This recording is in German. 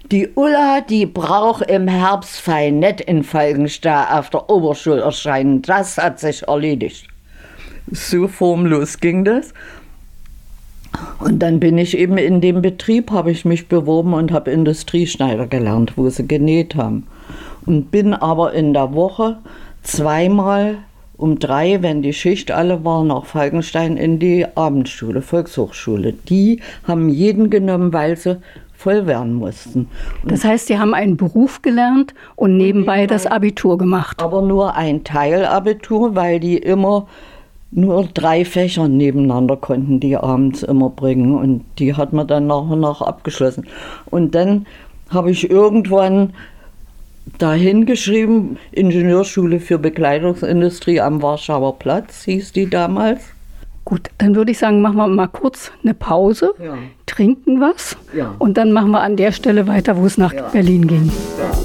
Die Ulla, die braucht im Herbst fein nicht in Falkenstein auf der Oberschule erscheinen. Das hat sich erledigt. So formlos ging das. Und dann bin ich eben in dem Betrieb, habe ich mich beworben und habe Industrieschneider gelernt, wo sie genäht haben. Und bin aber in der Woche zweimal um 3, wenn die Schicht alle war, nach Falkenstein in die Abendschule, Volkshochschule. Die haben jeden genommen, weil sie voll werden mussten. Das heißt, Sie haben einen Beruf gelernt und nebenbei das Abitur gemacht. Aber nur ein Teilabitur, weil die immer nur 3 Fächer nebeneinander konnten, die abends immer bringen. Und die hat man dann nach und nach abgeschlossen. Und dann habe ich irgendwann dahin geschrieben, Ingenieurschule für Bekleidungsindustrie am Warschauer Platz, hieß die damals. Gut, dann würde ich sagen, machen wir mal kurz eine Pause, trinken was und dann machen wir an der Stelle weiter, wo es nach Berlin ging. Ja.